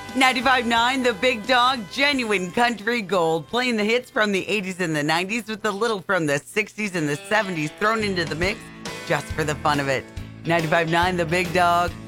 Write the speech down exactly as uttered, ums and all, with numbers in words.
ninety-five point nine The Big Dog, genuine country gold, playing the hits from the eighties and the nineties with a little from the sixties and the seventies thrown into the mix just for the fun of it. ninety-five point nine The Big Dog.